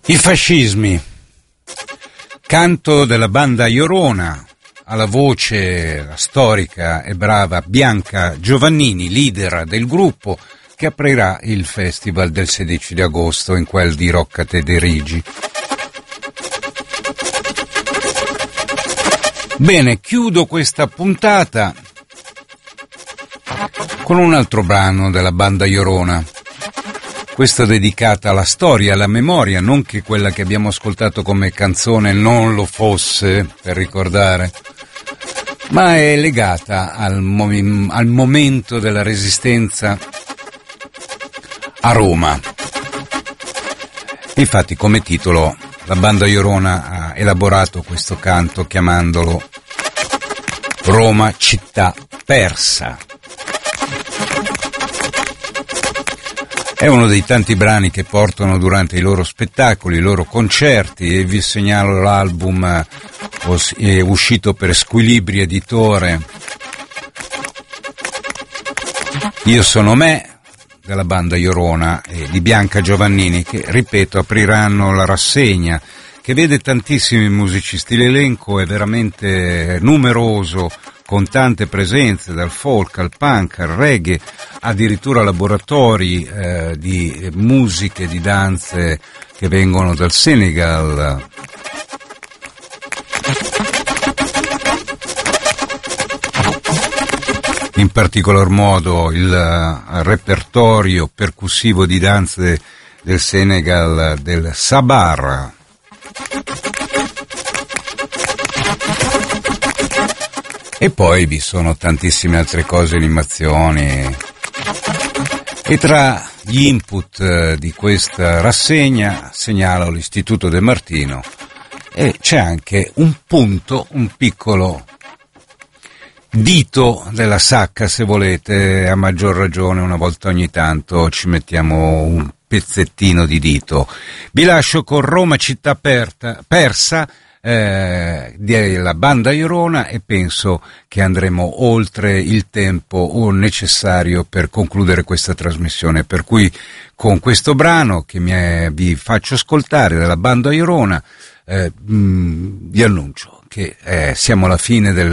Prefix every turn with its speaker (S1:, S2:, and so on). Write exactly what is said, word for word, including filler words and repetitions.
S1: I fascismi, canto della banda Iorona, alla voce la storica e brava Bianca Giovannini, leader del gruppo, che aprirà il festival del sedici di agosto in quel di Rocca Tederigi. Bene, chiudo questa puntata con un altro brano della banda Iorona. Questa dedicata alla storia, alla memoria, non che quella che abbiamo ascoltato come canzone non lo fosse, per ricordare, ma è legata al, mom- al momento della resistenza a Roma. Infatti, come titolo, la banda Iorona ha elaborato questo canto chiamandolo Roma città persa. È uno dei tanti brani che portano durante i loro spettacoli, i loro concerti, e vi segnalo l'album è uscito per Squilibri Editore, Io sono me, della banda Iorona e di Bianca Giovannini, che, ripeto, apriranno la rassegna, che vede tantissimi musicisti. L'elenco è veramente numeroso, con tante presenze, dal folk al punk al reggae, addirittura laboratori eh, di musiche, di danze che vengono dal Senegal. In particolar modo il uh, repertorio percussivo di danze del Senegal, del Sabar. E poi vi sono tantissime altre cose, animazioni. E tra gli input di questa rassegna segnalo l'Istituto De Martino, e c'è anche un punto, un piccolo dito della sacca, se volete, a maggior ragione una volta ogni tanto ci mettiamo un pezzettino di dito. Vi lascio con Roma città perta, persa, Eh, della banda Iorona, e penso che andremo oltre il tempo necessario per concludere questa trasmissione, per cui con questo brano che mi è, vi faccio ascoltare della banda Iorona eh, mh, vi annuncio che eh, siamo alla fine del